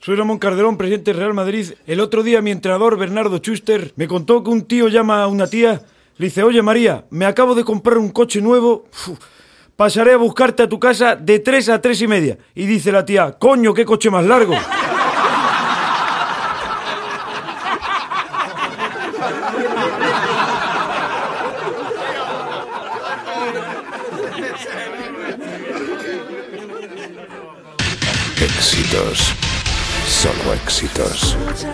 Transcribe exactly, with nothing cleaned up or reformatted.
Soy Ramón Cardelón, presidente del Real Madrid. El otro día mi entrenador, Bernardo Schuster, me contó que un tío llama a una tía, le dice: oye María, me acabo de comprar un coche nuevo, uf, pasaré a buscarte a tu casa de tres a tres y media. Y dice la tía: coño, qué coche más largo. Éxitos, solo éxitos.